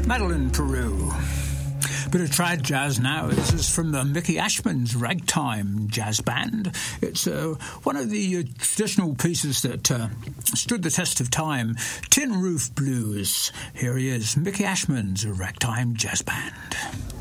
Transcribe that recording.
Madeline Peru. Bit of trad jazz now. This is from the Mickey Ashman's Ragtime Jazz Band. It's one of the traditional pieces that stood the test of time. Tin Roof Blues. Here he is, Mickey Ashman's Ragtime Jazz Band.